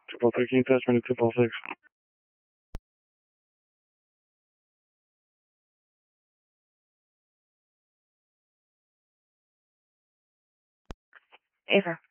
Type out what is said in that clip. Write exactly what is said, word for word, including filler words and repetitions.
Triple three, can you touch me to triple six? Ava.